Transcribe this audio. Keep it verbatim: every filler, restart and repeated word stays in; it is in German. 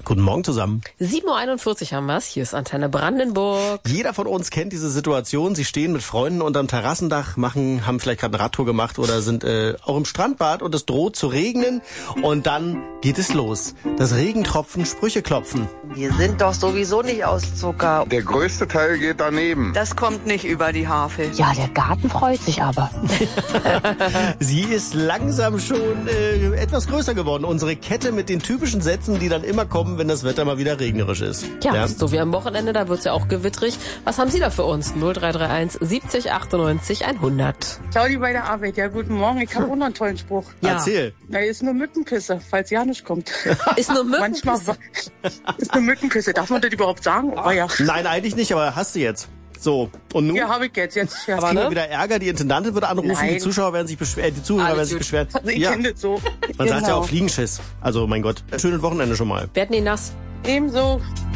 Guten Morgen zusammen. sieben Uhr einundvierzig haben wir's. Hier ist Antenne Brandenburg. Jeder von uns kennt diese Situation. Sie stehen mit Freunden unterm Terrassendach, machen, haben vielleicht gerade eine Radtour gemacht oder sind äh, auch im Strandbad und es droht zu regnen. Und dann geht es los. Das Regentropfen, Sprüche klopfen. Wir sind doch sowieso nicht aus Zucker. Der größte Teil geht daneben. Das kommt nicht über die Harfe. Ja, der Garten freut sich aber. Sie ist langsam schon äh, etwas größer geworden. Unsere Kette mit den typischen Sätzen, die dann immer kommen, wenn das Wetter mal wieder regnerisch ist. Ja, ja. So wie am Wochenende, da wird's ja auch gewittrig. Was haben Sie da für uns? null drei drei eins siebzig achtundneunzig hundert. Claudi bei der Arbeit. Ja, guten Morgen. Ich habe auch noch einen tollen Spruch. Ja. Erzähl. Na, ist nur Mückenpisse, falls Janusz kommt. Ist nur Mückenpisse? Manchmal ist nur Mückenpisse. Darf man das überhaupt sagen? Oh, ja. Nein, eigentlich nicht, aber hast du jetzt. So, und nun? Ja, habe ich jetzt. Jetzt ja. kriegen wir wieder Ärger. Die Intendantin würde anrufen, Nein. die Zuschauer werden sich beschweren, äh, die Zuhörer Alles werden sich gut. beschweren. Also ich ja. kenne das so. Man sagt ja Genau. auch Fliegenschiss. Also, mein Gott, schönes Wochenende schon mal. Werden die nass? Ebenso.